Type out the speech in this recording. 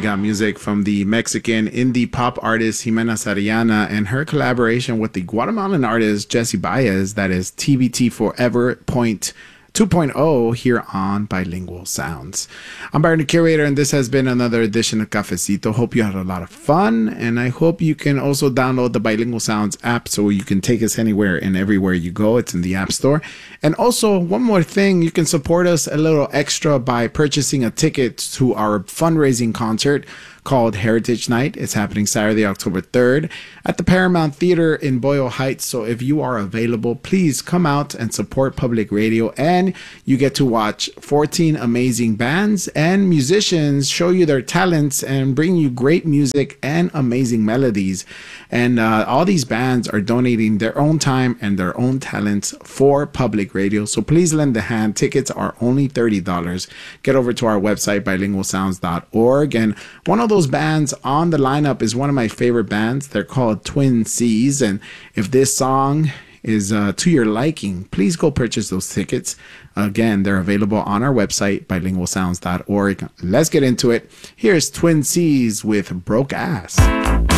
got music from the Mexican indie pop artist Jimena Sariana and her collaboration with the Guatemalan artist Jesse Baez, that is TBT Forever 2.0 here on Bilingual Sounds. I'm Byron, the curator, and this has been another edition of Cafecito. Hope you had a lot of fun, and I hope you can also download the Bilingual Sounds app so you can take us anywhere and everywhere you go. It's in the App Store. And also, one more thing, you can support us a little extra by purchasing a ticket to our fundraising concert called Heritage Night. It's happening Saturday, October 3rd at the Paramount Theater in Boyle Heights. So if you are available, please come out and support public radio, and you get to watch 14 amazing bands and musicians show you their talents and bring you great music and amazing melodies. And all these bands are donating their own time and their own talents for public radio. So please lend a hand. Tickets are only $30. Get over to our website, bilingualsounds.org. And one of those bands on the lineup is one of my favorite bands. They're called Twin Seas. And if this song is to your liking, please go purchase those tickets. Again, they're available on our website, bilingualsounds.org. Let's get into it. Here's Twin Seas with Broke Ass.